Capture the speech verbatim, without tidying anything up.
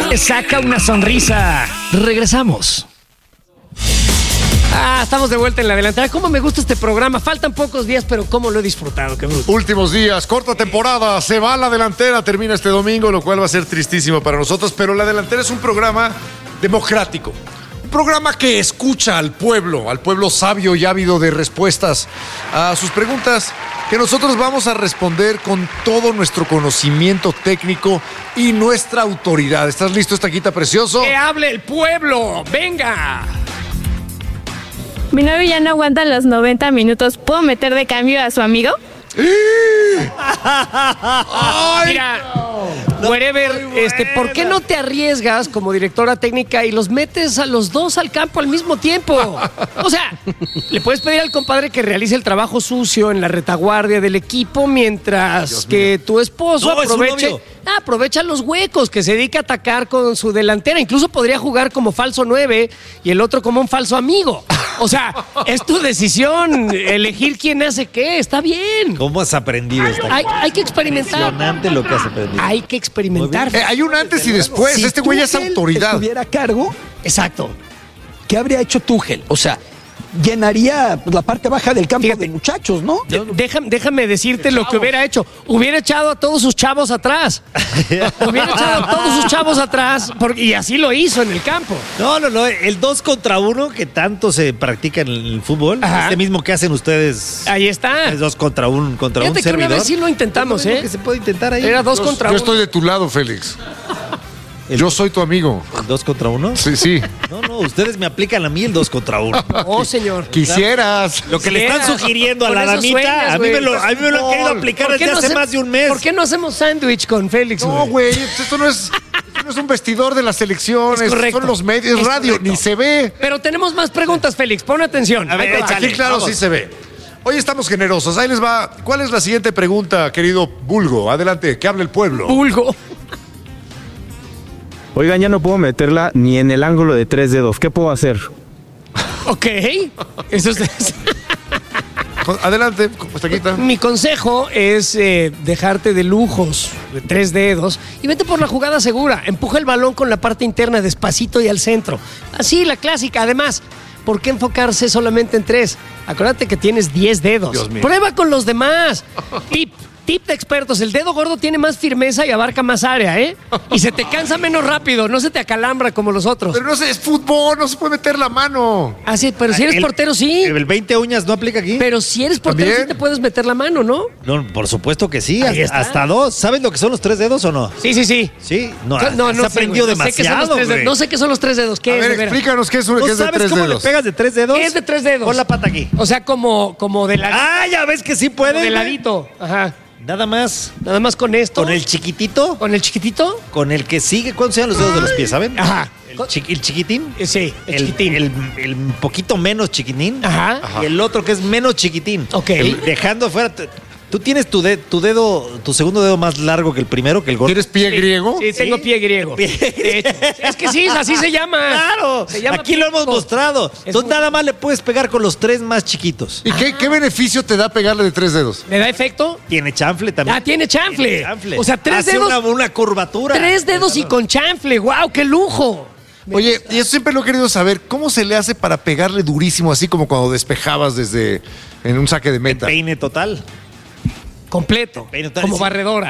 le saca una sonrisa. Regresamos. Ah, estamos de vuelta en la delantera. ¿Cómo me gusta este programa? Faltan pocos días, pero cómo lo he disfrutado. Qué bruto. Últimos días, corta temporada, se va la delantera, termina este domingo, lo cual va a ser tristísimo para nosotros, pero la delantera es un programa democrático. Un programa que escucha al pueblo, al pueblo sabio y ávido de respuestas a sus preguntas, que nosotros vamos a responder con todo nuestro conocimiento técnico y nuestra autoridad. ¿Estás listo, Estaquita precioso? ¡Que hable el pueblo! ¡Venga! Mi novio ya no aguanta los noventa minutos. ¿Puedo meter de cambio a su amigo? Ay, mira, no, wherever, no este, ¿por qué no te arriesgas como directora técnica y los metes a los dos al campo al mismo tiempo? O sea, le puedes pedir al compadre que realice el trabajo sucio en la retaguardia del equipo mientras que tu esposo no, aproveche, ah, aprovecha los huecos, que se dedica a atacar con su delantera. Incluso podría jugar como falso nueve y el otro como un falso amigo. O sea, es tu decisión elegir quién hace qué. Está bien. ¿Cómo has aprendido esta? Hay, hay que experimentar. Impresionante lo que has aprendido. Hay que experimentar. Eh, hay un antes y después. Si Este güey es Tuchel autoridad. estuviera a cargo, Exacto. ¿qué habría hecho Tuchel? O sea, llenaría pues, la parte baja del campo Fíjate. de muchachos, ¿no? De- déjame, déjame decirte lo que hubiera hecho. Hubiera echado a todos sus chavos atrás. Hubiera echado a todos sus chavos atrás porque, y así lo hizo en el campo. No, no, no. El dos contra uno que tanto se practica en el fútbol, Ajá. este mismo que hacen ustedes. Ahí está. Es dos contra un contra Fíjate un que una servidor. vez sí lo intentamos, Es lo ¿eh? mismo que se puede intentar ahí. Era dos Yo- contra Yo uno. estoy de tu lado, Félix. El- Yo soy tu amigo. ¿El dos contra uno? Sí, sí. No, no, ustedes me aplican a mí el dos contra uno. Oh, señor. Quisieras. Lo que le están Quisieras. sugiriendo a Con la eso damita, sueñas, a mí me güey. lo, a mí me lo han querido aplicar ¿Por qué desde no hace hace- más de un mes. ¿Por qué no hacemos sándwich con Félix, No, güey? güey, esto no es, esto no es un vestidor de las selecciones, Es correcto. son los medios, Es radio, correcto. ni se ve. Pero tenemos más preguntas, Félix. Pon atención. A ver, Ahí te va. échale. Aquí claro vamos. sí se ve. Hoy estamos generosos, ahí les va. ¿Cuál es la siguiente pregunta, querido Bulgo? Adelante, que hable el pueblo. Pulgo. Oigan, ya no puedo meterla ni en el ángulo de tres dedos. ¿Qué puedo hacer? Ok. Eso es... Adelante, Estaquita. Mi consejo es eh, dejarte de lujos, de tres dedos, y vete por la jugada segura. Empuja el balón con la parte interna despacito y al centro. Así, la clásica. Además, ¿por qué enfocarse solamente en tres? Acuérdate que tienes diez dedos. Dios mío. Prueba con los demás. Tip. Tip de expertos, el dedo gordo tiene más firmeza y abarca más área, ¿eh? Y se te cansa menos rápido, no se te acalambra como los otros. Pero no sé, es fútbol, no se puede meter la mano. Ah, sí, pero si eres El- portero, sí. El veinte uñas no aplica aquí. Pero si eres portero, ¿También? sí te puedes meter la mano, ¿no? No, por supuesto que sí. Ahí Hasta, está. hasta dos. ¿Sabes lo que son los tres dedos o no? Sí, sí, sí. Sí. No, No, no, has sé, aprendido güey. No sé qué son los demasiado, tres dedos. güey. No sé qué son los tres dedos. ¿Qué A es, ver, de veras? explícanos qué es, un, ¿No qué es de sabes tres cómo dedos. le pegas de tres dedos? ¿Qué es de tres dedos? Pon la pata aquí. O sea, como, como de la, Ah, ya ves que sí como puede. de ladito. Ajá. Nada más. Nada más con esto. Con el chiquitito, ¿Con el chiquitito? con el que sigue. ¿Cuántos sean los dedos de los pies, saben? Ajá. El, chi- el chiquitín. Eh, Sí, el, El, chiquitín. el, el poquito menos chiquitín. Ajá. Y el otro que es menos chiquitín. Ok. El- dejando afuera. t- Tú tienes tu, de- tu dedo, tu segundo dedo más largo que el primero, que el gordo. ¿Tienes pie griego? Sí, tengo pie griego. Pie- De hecho. Es que sí, así se llama. Claro, Se llama aquí lo hemos pico. mostrado. Es Entonces muy- nada más le puedes pegar con los tres más chiquitos. ¿Y qué, qué beneficio te da pegarle de tres dedos? ¿Le da efecto? Tiene chanfle también. Ah, tiene chanfle. Tiene chanfle. O sea, tres Hace dedos. Una, una curvatura. Tres dedos y con chanfle. ¡Wow! ¡Qué lujo! Oye, y eso siempre lo he querido saber, ¿cómo se le hace para pegarle durísimo, así como cuando despejabas desde en un saque de meta? Peine total. Completo. Peine total. Como Sí. barredora.